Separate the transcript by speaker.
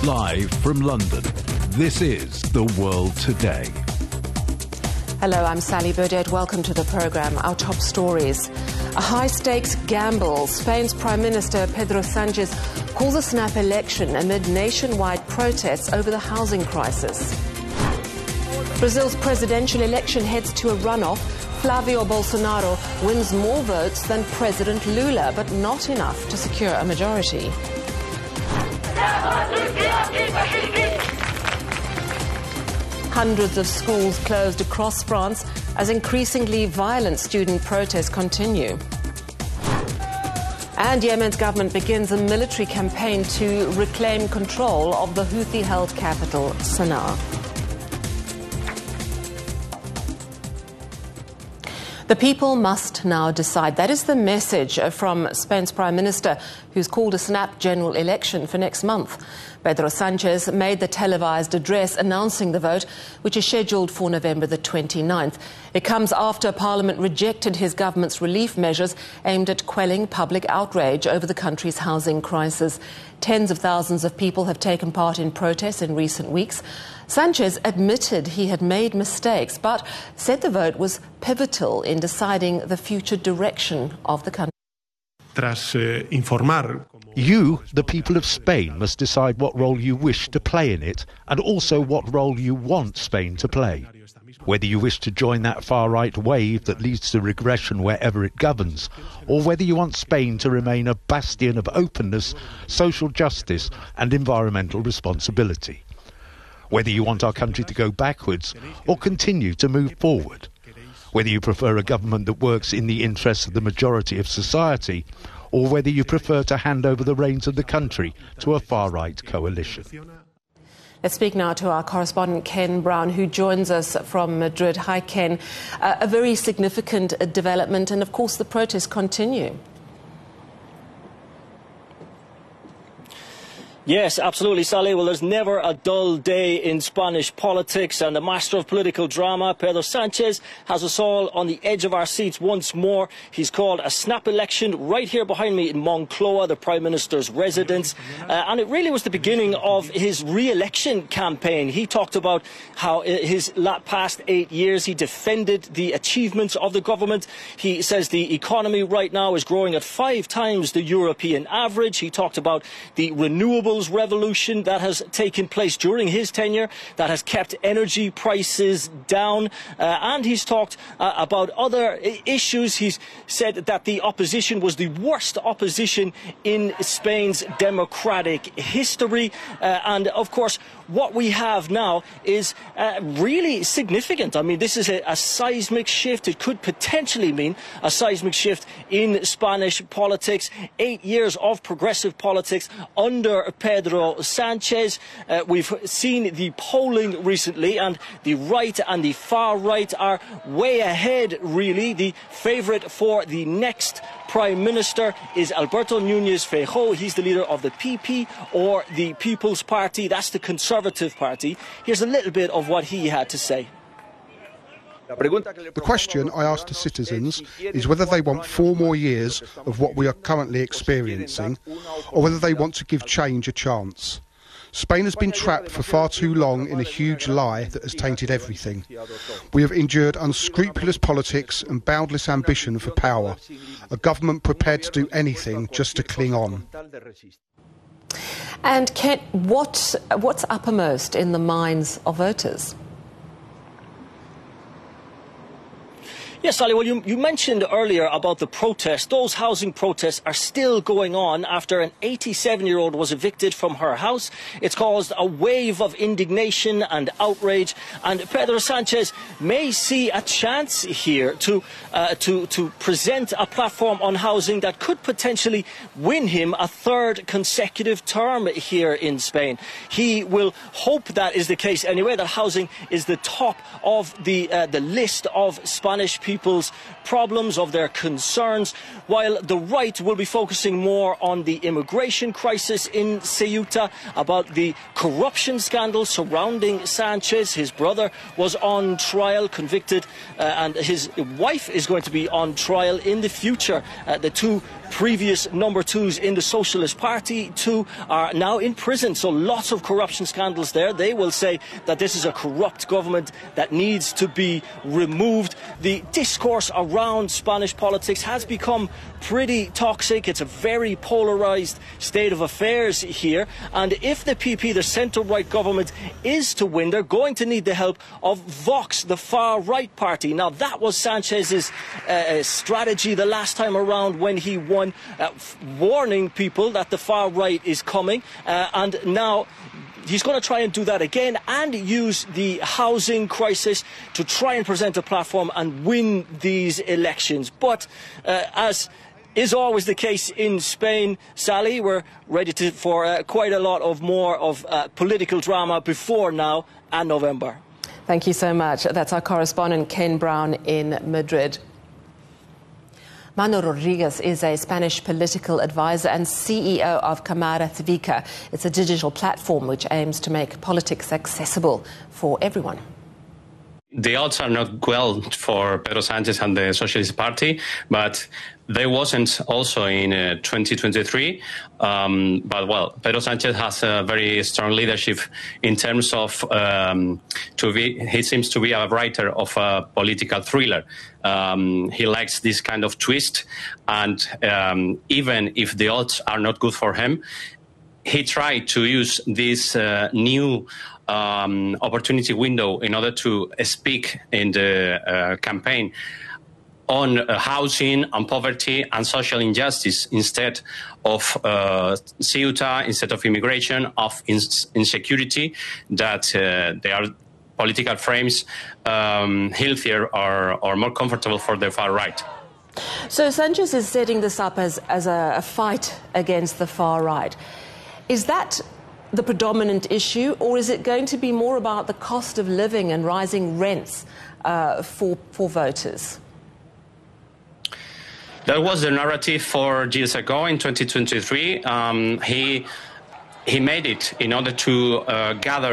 Speaker 1: Live from London, this is The World Today.
Speaker 2: Hello, I'm Sally Burdett. Welcome to the programme. Our top stories. A high-stakes gamble. Spain's Prime Minister Pedro Sánchez calls a snap election amid nationwide protests over the housing crisis. Brazil's presidential election heads to a runoff. Flavio Bolsonaro wins more votes than President Lula, but not enough to secure a majority. Hundreds of schools closed across France as increasingly violent student protests continue. And Yemen's government begins a military campaign to reclaim control of the Houthi-held capital, Sana'a. The people must now decide. That is the message from Spain's Prime Minister, who's called a snap general election for next month. Pedro Sánchez made the televised address announcing the vote, which is scheduled for November the 29th. It comes after Parliament rejected his government's relief measures aimed at quelling public outrage over the country's housing crisis. Tens of thousands of people have taken part in protests in recent weeks. Sánchez admitted he had made mistakes, but said the vote was pivotal in deciding the future direction of the country.
Speaker 3: You, the people of Spain, must decide what role you wish to play in it, and also what role you want Spain to play. Whether you wish to join that far-right wave that leads to regression wherever it governs, or whether you want Spain to remain a bastion of openness, social justice and environmental responsibility. Whether you want our country to go backwards or continue to move forward. Whether you prefer a government that works in the interests of the majority of society, or whether you prefer to hand over the reins of the country to a far-right coalition.
Speaker 2: Let's speak now to our correspondent Ken Brown, who joins us from Madrid. Hi, Ken. A very significant development, and of course the protests continue.
Speaker 4: Yes, absolutely, Sally. Well, there's never a dull day in Spanish politics, and the master of political drama, Pedro Sánchez, has us all on the edge of our seats once more. He's called a snap election right here behind me in Moncloa, the Prime Minister's residence, and it really was the beginning of his re-election campaign. He talked about how his past 8 years he defended the achievements of the government. He says the economy right now is growing at 5 times the European average. He talked about the renewables revolution that has taken place during his tenure, that has kept energy prices down, and he's talked about other issues. He's said that the opposition was the worst opposition in Spain's democratic history, and of course what we have now is really significant. I mean, this is a seismic shift. It could potentially mean a seismic shift in Spanish politics. 8 years of progressive politics under Pedro Sánchez. We've seen the polling recently, and the right and the far right are way ahead, really. The favourite for the next Prime Minister is Alberto Núñez Feijóo. He's the leader of the PP, or the People's Party. That's the Conservative Party. Here's a little bit of what he had to say.
Speaker 5: The question I ask to citizens is whether they want 4 more years of what we are currently experiencing, or whether they want to give change a chance. Spain has been trapped for far too long in a huge lie that has tainted everything. We have endured unscrupulous politics and boundless ambition for power, a government prepared to do anything just to cling on.
Speaker 2: And Kent, what's uppermost in the minds of voters?
Speaker 4: Yes, Sally, well, you mentioned earlier about the protests. Those housing protests are still going on after an 87-year-old was evicted from her house. It's caused a wave of indignation and outrage, and Pedro Sánchez may see a chance here to present a platform on housing that could potentially win him a 3rd consecutive term here in Spain. He will hope that is the case anyway, that housing is the top of the list of Spanish people people's problems, of their concerns, while the right will be focusing more on the immigration crisis in Ceuta, about the corruption scandal surrounding Sanchez. His brother was on trial, convicted, and his wife is going to be on trial in the future. The two previous number twos in the Socialist Party too are now in prison, so lots of corruption scandals there. They will say that this is a corrupt government that needs to be removed. The discourse around Spanish politics has become pretty toxic. It's a very polarised state of affairs here, and if the PP, the centre-right government, is to win, they're going to need the help of Vox, the far-right party. Now, that was Sanchez's strategy the last time around when he won, warning people that the far-right is coming, and now he's going to try and do that again and use the housing crisis to try and present a platform and win these elections. But as is always the case in Spain, Sally, we're ready for quite a lot of more of political drama before now and November.
Speaker 2: Thank you so much. That's our correspondent Ken Brown in Madrid. Mano Rodriguez is a Spanish political advisor and CEO of Cámara Cívica. It's a digital platform which aims to make politics accessible for everyone.
Speaker 6: The odds are not well for Pedro Sanchez and the Socialist Party, but they wasn't also in 2023. But, well, Pedro Sanchez has a very strong leadership in terms of he seems to be a writer of a political thriller. He likes this kind of twist, and even if the odds are not good for him, he tried to use this new opportunity window in order to speak in the campaign on housing, on poverty and social injustice instead of Ceuta, instead of immigration, of insecurity, that they are political frames healthier or more comfortable for the far right.
Speaker 2: So Sanchez is setting this up as a fight against the far right. Is that the predominant issue, or is it going to be more about the cost of living and rising rents for voters?
Speaker 6: That was the narrative 4 years ago in 2023. He made it in order to gather